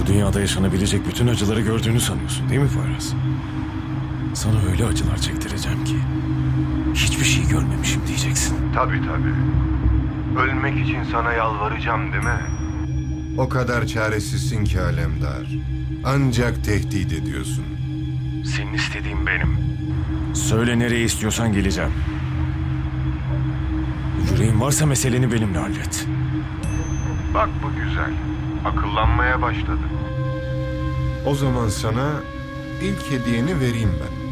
Bu dünyada yaşanabilecek bütün acıları gördüğünü sanıyorsun değil mi Poyraz? Sana öyle acılar çektireceğim ki hiçbir şey görmemişim diyeceksin. Tabii. Ölmek için sana yalvaracağım değil mi? O kadar çaresizsin ki Alemdar. Ancak tehdit ediyorsun. Senin istediğin benim. Söyle nereye istiyorsan geleceğim. Yüreğin varsa meseleni benimle hallet. Bak bu güzel. Akıllanmaya başladı. O zaman sana ilk hediyeni vereyim ben.